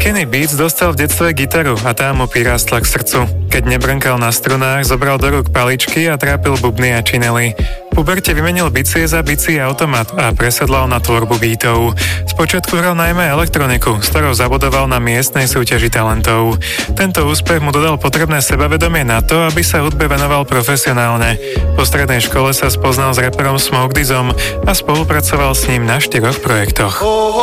Kenny Beats dostal v detstve gitaru a tá mu prirástla k srdcu. Keď nebrnkal na strunách, zobral do rúk paličky a trápil bubny a činely. V puberte vymenil bicie za bicí automat a presedlal na tvorbu beatov. Spočiatku hral najmä elektroniku, s ktorou zabodoval na miestnej súťaži talentov. Tento úspech mu dodal potrebné sebavedomie na to, aby sa hudbe venoval profesionálne. Po strednej škole sa spoznal s raperom Smoke Dizzom a spolupracoval s ním na 4 projektoch.